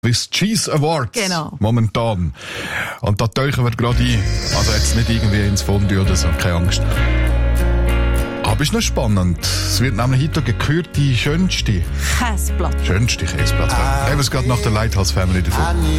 Swiss Cheese Awards. Genau. Momentan. Und da tauchen wir gerade ein. Also jetzt nicht irgendwie ins Fondue oder so, keine Angst. Aber ist noch spannend. Es wird nämlich heute gekürt die schönste Käseplatte. Käseplatte. Haben wir es gerade nach der Lighthouse Family davon.